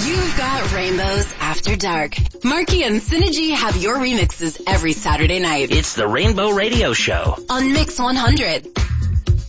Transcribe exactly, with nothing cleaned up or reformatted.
You've got Rainbows After Dark. Marky and Synergy have your remixes every Saturday night. It's the Rainbow Radio Show on Mix one hundred.